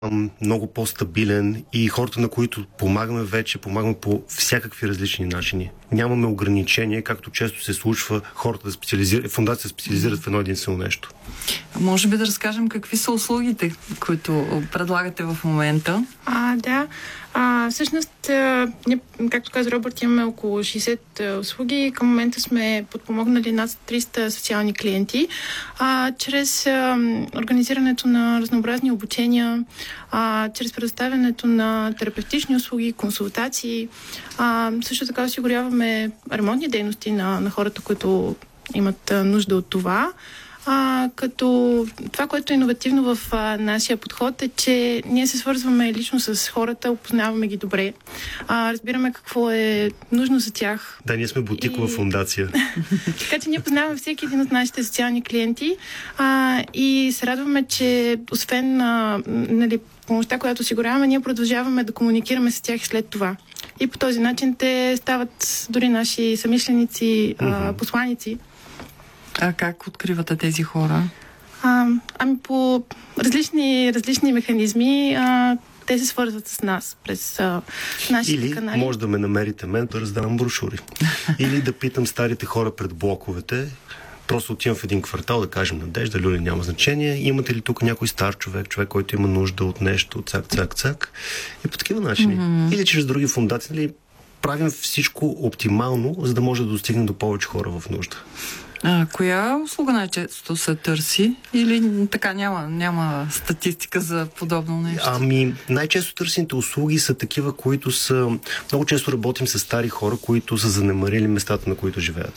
много по-стабилен и хората, на които помагаме вече, помагаме по всякакви различни начини. Нямаме ограничения, както често се случва хората да специализират, фондация да специализират в едно единствено нещо. Може би да разкажем какви са услугите, които предлагате в момента? Да. Всъщност, както каза Робърт, имаме около 60 услуги. Към момента сме подпомогнали над 300 социални клиенти чрез организирането на разнообразни обучения, чрез предоставянето на терапевтични услуги, консултации. Също така осигуряваме ремонтни дейности на хората, които имат нужда от това. Като това, което е иновативно в нашия подход е, че ние се свързваме лично с хората, опознаваме ги добре, разбираме какво е нужно за тях. Да, ние сме бутикова фондация. Така че ние познаваме всеки един от нашите социални клиенти и се радваме, че освен помощта, която осигуряваме, ние продължаваме да комуникираме с тях след това. И по този начин те стават дори наши съмишленици, посланици. А как откривате тези хора? По различни механизми те се свързват с нас през нашите канали. Или може да ме намерите мен да раздавам брошури. Или да питам старите хора пред блоковете. Просто отивам в един квартал, да кажем Надежда, Люли, няма значение. Имате ли тук някой стар човек, който има нужда от нещо, цак. И по такива начини. Или чрез други фондации, правим всичко оптимално, за да може да достигнем до повече хора в нужда. Коя услуга най-често се търси? Или така няма статистика за подобно нещо? Най-често търсените услуги са такива, които са... Много често работим с стари хора, които са занемарили местата, на които живеят.